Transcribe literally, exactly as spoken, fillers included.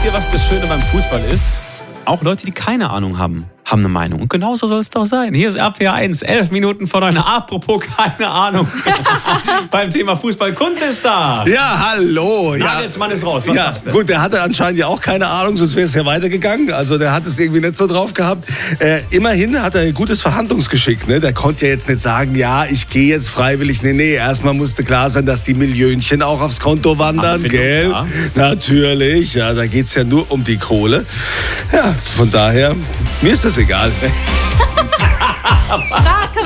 ihr, was das Schöne beim Fußball ist? Auch Leute, die keine Ahnung haben, haben eine Meinung. Und genauso soll es doch sein. Hier ist R P R eins, elf Minuten vor neun. Apropos keine Ahnung. Beim Thema Fußball. Kunz ist da. Ja, hallo. Nagelsmann ist raus. Was ja, sagst du? Gut, der hatte anscheinend ja auch keine Ahnung, sonst wäre es ja weitergegangen. Also der hat es irgendwie nicht so drauf gehabt. Äh, immerhin hat er ein gutes Verhandlungsgeschick. Ne? Der konnte ja jetzt nicht sagen, ja, ich gehe jetzt freiwillig. Nee, nee, erstmal musste klar sein, dass die Millionchen auch aufs Konto wandern. Gell? Klar. Natürlich. Ja, da geht es ja nur um die Kohle. Ja, von daher, mir ist das egal. Starke